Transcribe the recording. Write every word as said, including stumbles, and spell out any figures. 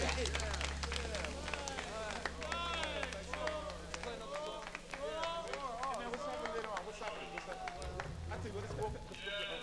Hey, man, what's happening later on? What's happening? What's happening? I tell you what, let's go. Let's go.